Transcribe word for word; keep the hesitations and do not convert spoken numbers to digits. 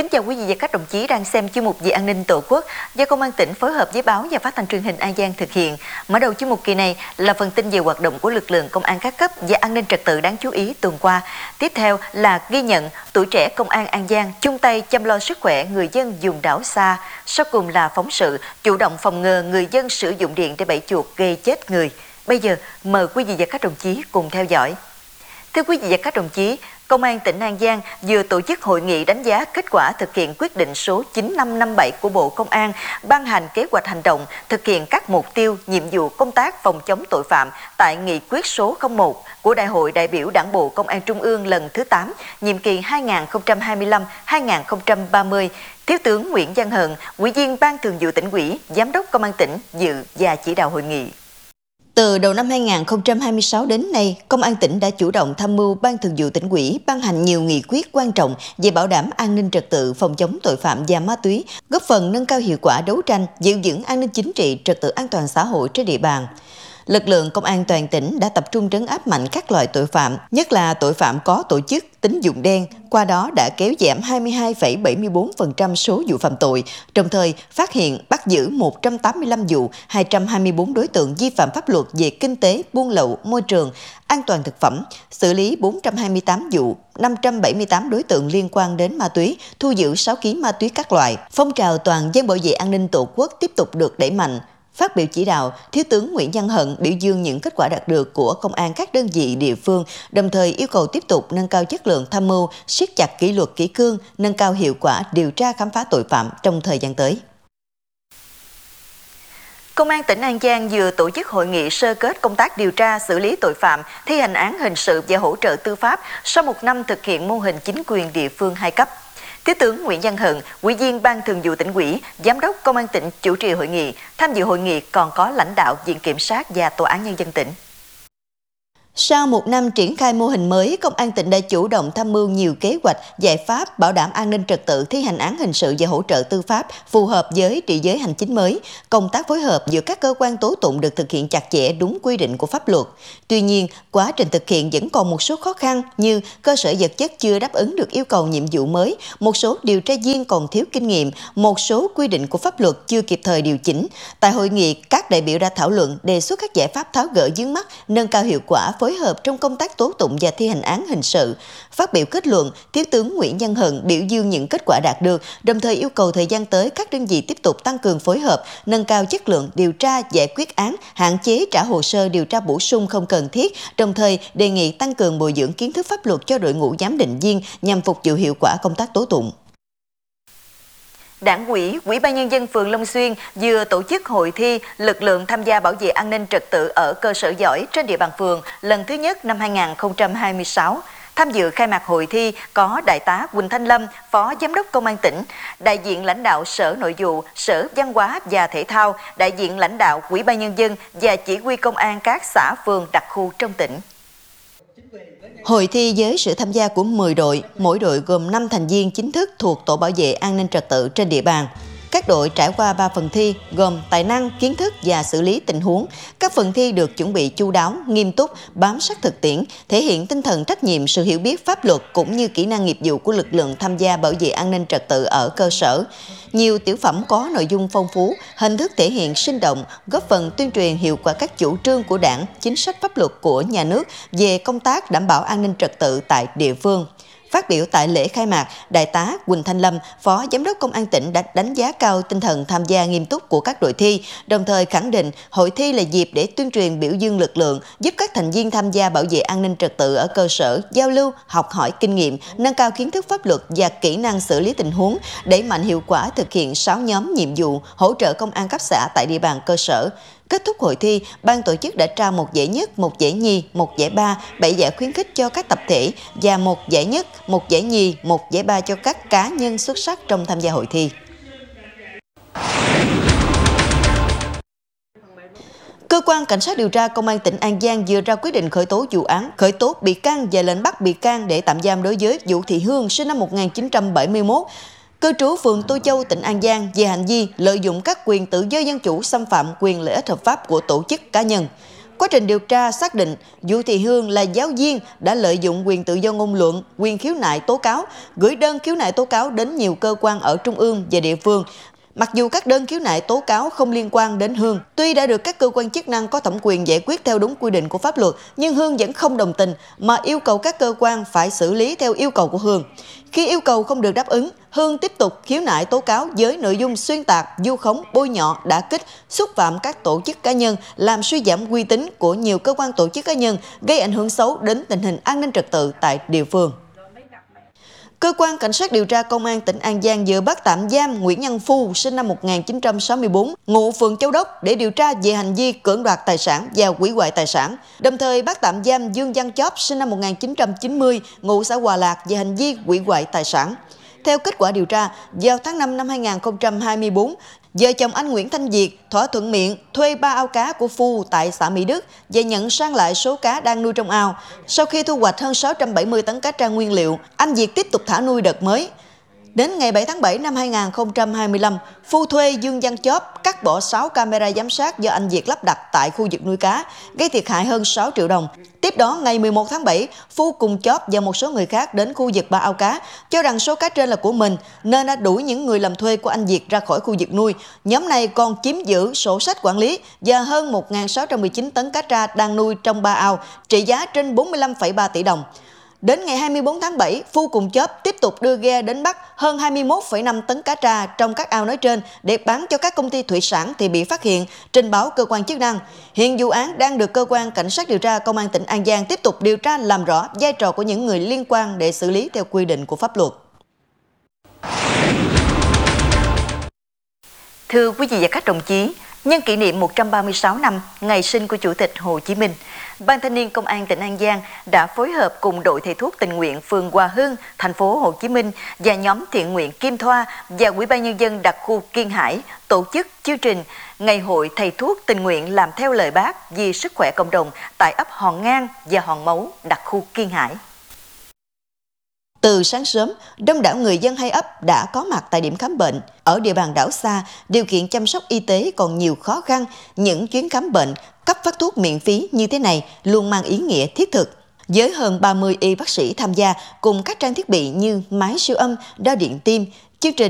Kính chào quý vị và các đồng chí đang xem chuyên mục Về An ninh Tổ quốc do Công an tỉnh phối hợp với Báo và Phát thanh Truyền hình An Giang thực hiện. Mở đầu chuyên mục kỳ này là phần tin về hoạt động của lực lượng công an các cấp và an ninh trật tự đáng chú ý tuần qua. Tiếp theo là ghi nhận tuổi trẻ công an An Giang chung tay chăm lo sức khỏe người dân vùng đảo xa. Sau cùng là phóng sự chủ động phòng ngừa người dân sử dụng điện để bẫy chuột gây chết người. Bây giờ mời quý vị và các đồng chí cùng theo dõi. Thưa quý vị và các đồng chí, Công an tỉnh An Giang vừa tổ chức hội nghị đánh giá kết quả thực hiện quyết định số chín năm năm bảy của Bộ Công an ban hành kế hoạch hành động thực hiện các mục tiêu, nhiệm vụ công tác phòng chống tội phạm tại nghị quyết số không một của Đại hội đại biểu Đảng bộ Công an Trung ương lần thứ tám, nhiệm kỳ hai nghìn không trăm hai mươi lăm đến hai nghìn không trăm ba mươi. Thiếu tướng Nguyễn Văn Hận, Ủy viên Ban Thường vụ Tỉnh ủy, Giám đốc Công an tỉnh dự và chỉ đạo hội nghị. Từ đầu năm hai nghìn không trăm hai mươi sáu đến nay, Công an tỉnh đã chủ động tham mưu Ban Thường vụ Tỉnh ủy ban hành nhiều nghị quyết quan trọng về bảo đảm an ninh trật tự, phòng chống tội phạm và ma túy, góp phần nâng cao hiệu quả đấu tranh, giữ vững an ninh chính trị, trật tự an toàn xã hội trên địa bàn. Lực lượng công an toàn tỉnh đã tập trung trấn áp mạnh các loại tội phạm, nhất là tội phạm có tổ chức, tín dụng đen, qua đó đã kéo giảm hai mươi hai phẩy bảy mươi bốn phần trăm số vụ phạm tội, đồng thời phát hiện bắt giữ một trăm tám mươi lăm vụ, hai trăm hai mươi bốn đối tượng vi phạm pháp luật về kinh tế, buôn lậu, môi trường, an toàn thực phẩm, xử lý bốn trăm hai mươi tám vụ, năm trăm bảy mươi tám đối tượng liên quan đến ma túy, thu giữ sáu ki lô gam ma túy các loại. Phong trào toàn dân bảo vệ an ninh Tổ quốc tiếp tục được đẩy mạnh. Phát biểu chỉ đạo, Thiếu tướng Nguyễn Văn Hận biểu dương những kết quả đạt được của công an các đơn vị địa phương, đồng thời yêu cầu tiếp tục nâng cao chất lượng tham mưu, siết chặt kỷ luật kỷ cương, nâng cao hiệu quả điều tra khám phá tội phạm trong thời gian tới. Công an tỉnh An Giang vừa tổ chức hội nghị sơ kết công tác điều tra xử lý tội phạm, thi hành án hình sự và hỗ trợ tư pháp sau một năm thực hiện mô hình chính quyền địa phương hai cấp. Thiếu tướng Nguyễn Văn Hận, Ủy viên Ban Thường vụ Tỉnh ủy, Giám đốc Công an tỉnh chủ trì hội nghị. Tham dự hội nghị còn có lãnh đạo Viện Kiểm sát và Tòa án Nhân dân tỉnh. Sau một năm triển khai mô hình mới, Công an tỉnh đã chủ động tham mưu nhiều kế hoạch, giải pháp bảo đảm an ninh trật tự, thi hành án hình sự và hỗ trợ tư pháp phù hợp với trị giới hành chính mới. Công tác phối hợp giữa các cơ quan tố tụng được thực hiện chặt chẽ đúng quy định của pháp luật. Tuy nhiên, quá trình thực hiện vẫn còn một số khó khăn như cơ sở vật chất chưa đáp ứng được yêu cầu nhiệm vụ mới, một số điều tra viên còn thiếu kinh nghiệm, một số quy định của pháp luật chưa kịp thời điều chỉnh. Tại hội nghị, các đại biểu đã thảo luận đề xuất các giải pháp tháo gỡ vướng mắc, nâng cao hiệu quả phối hợp trong công tác tố tụng và thi hành án hình sự. Phát biểu kết luận, Thiếu tướng Nguyễn Văn Hận biểu dương những kết quả đạt được, đồng thời yêu cầu thời gian tới các đơn vị tiếp tục tăng cường phối hợp, nâng cao chất lượng điều tra, giải quyết án, hạn chế trả hồ sơ điều tra bổ sung không cần thiết, đồng thời đề nghị tăng cường bồi dưỡng kiến thức pháp luật cho đội ngũ giám định viên nhằm phục vụ hiệu quả công tác tố tụng. Đảng ủy, Ủy ban Nhân dân phường Long Xuyên vừa tổ chức hội thi lực lượng tham gia bảo vệ an ninh trật tự ở cơ sở giỏi trên địa bàn phường lần thứ nhất năm hai nghìn không trăm hai mươi sáu. Tham dự khai mạc hội thi có Đại tá Quỳnh Thanh Lâm, Phó Giám đốc Công an tỉnh, đại diện lãnh đạo Sở Nội vụ, Sở Văn hóa và Thể thao, đại diện lãnh đạo Ủy ban Nhân dân và chỉ huy công an các xã phường đặc khu trong tỉnh. Hội thi với sự tham gia của mười đội, mỗi đội gồm năm thành viên chính thức thuộc tổ bảo vệ an ninh trật tự trên địa bàn. Các đội trải qua ba phần thi gồm tài năng, kiến thức và xử lý tình huống. Các phần thi được chuẩn bị chu đáo, nghiêm túc, bám sát thực tiễn, thể hiện tinh thần trách nhiệm, sự hiểu biết pháp luật cũng như kỹ năng nghiệp vụ của lực lượng tham gia bảo vệ an ninh trật tự ở cơ sở. Nhiều tiểu phẩm có nội dung phong phú, hình thức thể hiện sinh động, góp phần tuyên truyền hiệu quả các chủ trương của Đảng, chính sách pháp luật của nhà nước về công tác đảm bảo an ninh trật tự tại địa phương. Phát biểu tại lễ khai mạc, Đại tá Quỳnh Thanh Lâm, Phó Giám đốc Công an tỉnh đã đánh giá cao tinh thần tham gia nghiêm túc của các đội thi, đồng thời khẳng định hội thi là dịp để tuyên truyền biểu dương lực lượng, giúp các thành viên tham gia bảo vệ an ninh trật tự ở cơ sở giao lưu, học hỏi kinh nghiệm, nâng cao kiến thức pháp luật và kỹ năng xử lý tình huống, đẩy mạnh hiệu quả thực hiện sáu nhóm nhiệm vụ hỗ trợ công an cấp xã tại địa bàn cơ sở. Kết thúc hội thi, ban tổ chức đã trao một giải nhất, một giải nhì, một giải ba, bảy giải khuyến khích cho các tập thể và một giải nhất, một giải nhì, một giải ba cho các cá nhân xuất sắc trong tham gia hội thi. Cơ quan Cảnh sát điều tra Công an tỉnh An Giang vừa ra quyết định khởi tố vụ án, khởi tố bị can và lệnh bắt bị can để tạm giam đối với Vũ Thị Hương sinh năm một nghìn chín trăm bảy mươi mốt, cư trú phường Tô Châu, tỉnh An Giang về hành vi lợi dụng các quyền tự do dân chủ xâm phạm quyền lợi ích hợp pháp của tổ chức cá nhân. Quá trình điều tra xác định Vũ Thị Hương là giáo viên đã lợi dụng quyền tự do ngôn luận, quyền khiếu nại tố cáo, gửi đơn khiếu nại tố cáo đến nhiều cơ quan ở trung ương và địa phương. Mặc dù các đơn khiếu nại tố cáo không liên quan đến Hương, tuy đã được các cơ quan chức năng có thẩm quyền giải quyết theo đúng quy định của pháp luật, nhưng Hương vẫn không đồng tình mà yêu cầu các cơ quan phải xử lý theo yêu cầu của Hương. Khi yêu cầu không được đáp ứng, Hương tiếp tục khiếu nại tố cáo với nội dung xuyên tạc, vu khống, bôi nhọ, đả kích, xúc phạm các tổ chức cá nhân, làm suy giảm uy tín của nhiều cơ quan tổ chức cá nhân, gây ảnh hưởng xấu đến tình hình an ninh trật tự tại địa phương. Cơ quan Cảnh sát điều tra Công an tỉnh An Giang vừa bắt tạm giam Nguyễn Nhân Phu, sinh năm một nghìn chín trăm sáu mươi tư, ngụ phường Châu Đốc để điều tra về hành vi cưỡng đoạt tài sản và hủy hoại tài sản. Đồng thời bắt tạm giam Dương Văn Chóp, sinh năm một nghìn chín trăm chín mươi, ngụ xã Hòa Lạc về hành vi hủy hoại tài sản. Theo kết quả điều tra, vào tháng năm năm hai nghìn không trăm hai mươi tư, vợ chồng anh Nguyễn Thanh Việt thỏa thuận miệng thuê ba ao cá của Phu tại xã Mỹ Đức và nhận sang lại số cá đang nuôi trong ao. Sau khi thu hoạch hơn sáu trăm bảy mươi tấn cá tra nguyên liệu, anh Việt tiếp tục thả nuôi đợt mới. Đến ngày bảy tháng bảy năm hai nghìn không trăm hai mươi lăm, Phu thuê Dương Văn Chóp cắt bỏ sáu camera giám sát do anh Việt lắp đặt tại khu vực nuôi cá, gây thiệt hại hơn sáu triệu đồng. Tiếp đó, ngày mười một tháng bảy, Phu cùng Chóp và một số người khác đến khu vực ba ao cá, cho rằng số cá trên là của mình, nên đã đuổi những người làm thuê của anh Việt ra khỏi khu vực nuôi. Nhóm này còn chiếm giữ sổ sách quản lý và hơn một nghìn sáu trăm mười chín tấn cá tra đang nuôi trong ba ao, trị giá trên bốn mươi lăm phẩy ba tỷ đồng. Đến ngày hai mươi tư tháng bảy, Phu cùng Chóp tiếp tục đưa ghe đến bắt hơn hai mươi mốt phẩy năm tấn cá tra trong các ao nói trên để bán cho các công ty thủy sản thì bị phát hiện, trình báo cơ quan chức năng. Hiện vụ án đang được Cơ quan Cảnh sát điều tra Công an tỉnh An Giang tiếp tục điều tra làm rõ vai trò của những người liên quan để xử lý theo quy định của pháp luật. Thưa quý vị và các đồng chí, nhân kỷ niệm một trăm ba mươi sáu năm ngày sinh của Chủ tịch Hồ Chí Minh, Ban Thanh niên Công an tỉnh An Giang đã phối hợp cùng đội thầy thuốc tình nguyện phường Hòa Hưng, thành phố Hồ Chí Minh và nhóm thiện nguyện Kim Thoa và Ủy ban Nhân dân đặc khu Kiên Hải tổ chức chương trình Ngày hội thầy thuốc tình nguyện làm theo lời Bác vì sức khỏe cộng đồng tại ấp Hòn Ngang và Hòn Mấu, đặc khu Kiên Hải. Từ sáng sớm, đông đảo người dân hai ấp đã có mặt tại điểm khám bệnh. Ở địa bàn đảo xa, điều kiện chăm sóc y tế còn nhiều khó khăn. Những chuyến khám bệnh, cấp phát thuốc miễn phí như thế này luôn mang ý nghĩa thiết thực. Với hơn ba mươi y bác sĩ tham gia cùng các trang thiết bị như máy siêu âm, đo điện tim, chương trình